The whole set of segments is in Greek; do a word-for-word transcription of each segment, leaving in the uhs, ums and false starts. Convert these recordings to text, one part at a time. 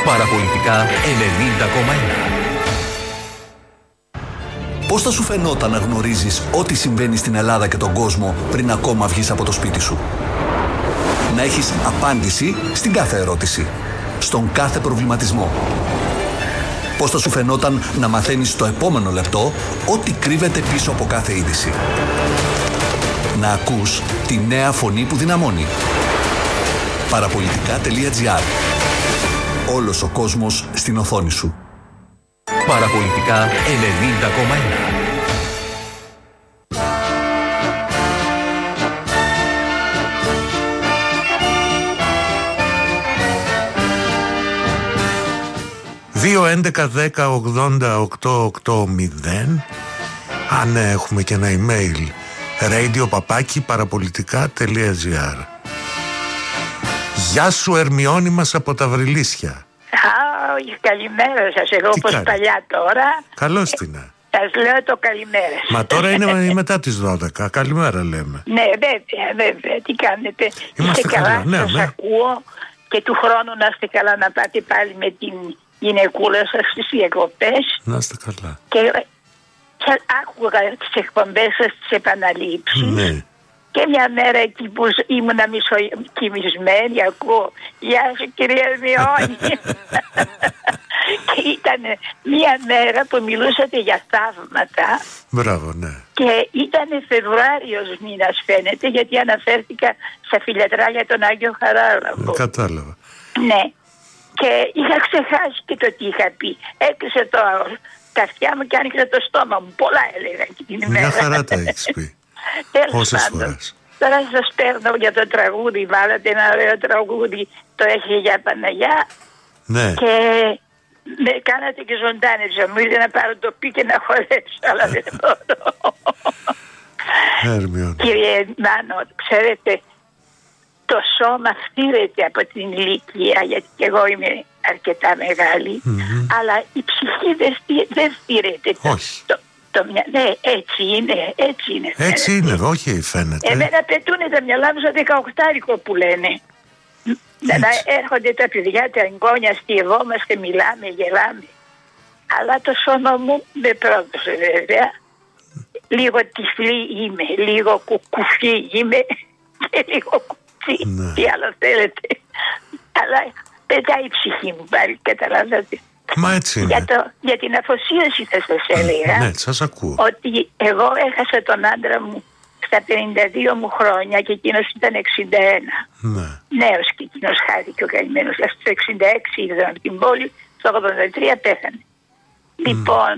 Παραπολιτικά ενενήντα κόμμα ένα. Πώς θα σου φαινόταν να γνωρίζεις ό,τι συμβαίνει στην Ελλάδα και τον κόσμο πριν ακόμα βγεις από το σπίτι σου? Να έχεις απάντηση στην κάθε ερώτηση, στον κάθε προβληματισμό. Πώς θα σου φαινόταν να μαθαίνεις στο επόμενο λεπτό ό,τι κρύβεται πίσω από κάθε είδηση? Να ακούς τη νέα φωνή που δυναμώνει. Παραπολιτικά τελεία τζι άρ. Όλος ο κόσμος στην οθόνη σου. Παραπολιτικά ενενήντα κόμμα ένα. δύο έντεκα δέκα ογδόντα οκτώ ογδόντα. Αν έχουμε και ένα email, radio παπάκι παραπολιτικά τελεία τζι άρ. Γεια σου Ερμιόνη μας από τα Βρυλίσια. Α, καλημέρα σας. Εγώ Τι όπως κάνει? παλιά τώρα. Καλώς την. Σας λέω το καλημέρα σας. Μα τώρα είναι μετά τις δώδεκα. Καλημέρα λέμε. Ναι, βέβαια, βέβαια. Τι κάνετε? Είμαστε Είστε καλά, καλά, ναι, σας ναι. ακούω. Και του χρόνου να είστε καλά, να πάτε πάλι με την γυναικούλα σας στις διακοπές. Να είστε καλά. Και, και άκουγα τις εκπομπές σας, τις επαναλήψεις. Ναι. Και μια μέρα εκεί που ήμουν μισοκοιμισμένη, ακούω «Γεια σου κυρία Μιώνη». Και ήταν μια μέρα που μιλούσατε για θαύματα. Μπράβο, ναι. Και ήταν Φεβρουάριος μήνας φαίνεται, γιατί αναφέρθηκα στα φιλιατράλια των Άγιο Χαράλαμπο. Κατάλαβα. Ναι. Και είχα ξεχάσει και το τι είχα πει. Έκλεισε το, τα αυτιά μου και άνοιξε το στόμα μου. Πολλά έλεγα εκείνη την ημέρα. Μια χαρά τα έχεις πει. Πόσες φορές. Τώρα σας παίρνω για το τραγούδι. Βάλατε ένα ωραίο τραγούδι. Το έχει για Παναγιά. Ναι. Και με κάνατε και ζωντάνεψα. Μου ήρθε να πάρω το πι και να χορέψω. Αλλά δεν μπορώ. Ερμιόνη. Κύριε Μάνο, ξέρετε, το σώμα φτύρεται από την ηλικία, γιατί και εγώ είμαι αρκετά μεγάλη, mm-hmm. αλλά η ψυχή δεν, δεν φτύρεται. Όχι. Το, το, ναι, έτσι είναι, έτσι είναι. Έτσι είναι, όχι φαίνεται. Εμένα πετούν τα μυαλά μου στο δεκαοκτάρικο που λένε. Έτσι. Να έρχονται τα παιδιά, τα εγγόνια, στιευόμαστε, μιλάμε, γελάμε. Αλλά το σώμα μου με πρόδωσε βέβαια. Λίγο τυφλή είμαι, λίγο κουκουφή είμαι και λίγο κουτσί. Ναι. Τι άλλο θέλετε. Αλλά πετάει η ψυχή μου πάλι, καταλάβατε. Μα έτσι είναι. Για, το, για την αφοσίωση θα σας έλεγα. Ναι, σας ακούω. Ότι εγώ έχασα τον άντρα μου στα πενήντα δύο μου χρόνια και εκείνος ήταν εξήντα ένα. Ναι. Νέος και εκείνος χάθηκε ο καημένος. Στο εξήντα έξι ήρθαν από την πόλη, στο ογδόντα τρία πέθανε. Mm. Λοιπόν,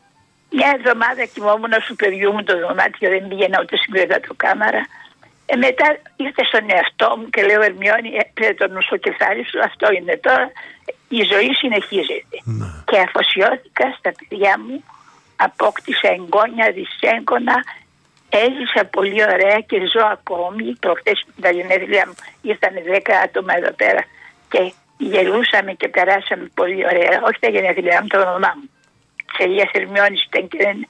μια εβδομάδα κοιμόμουν στο παιδιού μου το δωμάτιο, δεν πήγαινα ούτε στην κρεβατοκάμαρα. Ε, μετά ήρθε στον εαυτό μου και λέω Ερμιόνη, έπαιρε το νου στο κεφάλι σου, αυτό είναι τώρα, η ζωή συνεχίζεται. Mm. Και αφοσιώθηκα στα παιδιά μου, απόκτησα εγγόνια, δυσέγγωνα, έζησα πολύ ωραία και ζω ακόμη. Προχτές τα γενέθλια μου ήρθαν δέκα άτομα εδώ πέρα και γελούσαμε και περάσαμε πολύ ωραία. Όχι τα γενέθλια μου, το όνομά μου. Της Αγίας Ερμιώνης ήταν και δεν...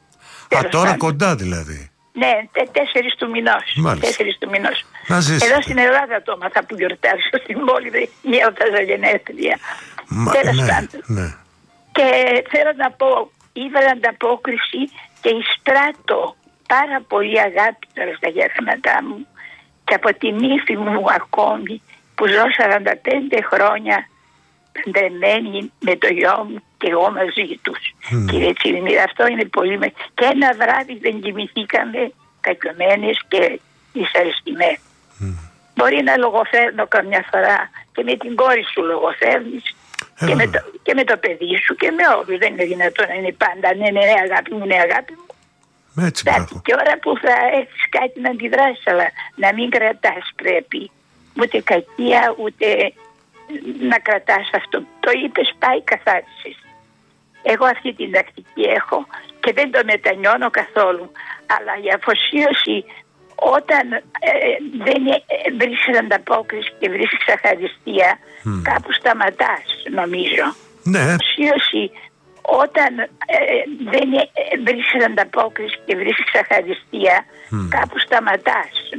Α, τώρα κοντά δηλαδή. Ναι, τέσσερις του μηνός. Τέσσερις του μηνός. Εδώ στην Ελλάδα το έμαθα που γιορτάζω, στην πόλη δεν γιορτάζω γενέθλια. Τέλος πάντων. Ναι. Και θέλω να πω, ήβαλα ανταπόκριση και εισπράττω πάρα πολύ αγάπη τώρα στα γεύματά μου και από την ύφη μου ακόμη που ζω σαράντα πέντε χρόνια παντρεμένη με το γιο μου και εγώ μαζί τους. Mm. Κύριε Τσιρινίδα, αυτό είναι πολύ με... Και ένα βράδυ δεν κοιμηθήκαμε κακιωμένες και δυσαρεστημένες. Mm. Μπορεί να λογοφέρνω καμιά φορά και με την κόρη σου λογοφέρνεις mm. και, με το, και με το παιδί σου και με όλους. Δεν είναι δυνατόν να είναι πάντα ναι, ναι, ναι, αγάπη μου, ναι, αγάπη μου. Έτσι, και ώρα που θα έχεις κάτι να αντιδράσεις, αλλά να μην κρατάς πρέπει ούτε κακία ούτε να κρατάς αυτό. Το είπες, πάει, καθάρισες. Εγώ αυτή την τακτική έχω και δεν το μετανιώνω καθόλου. Αλλά η αφοσίωση όταν ε, δεν ε, βρίσκεις ανταπόκριση και βρίσκεις αχαριστία mm. κάπου σταματάς νομίζω. Ναι. Η αφοσίωση όταν ε, δεν ε, βρίσκεις ανταπόκριση και βρίσκεις αχαριστία mm. κάπου σταματάς.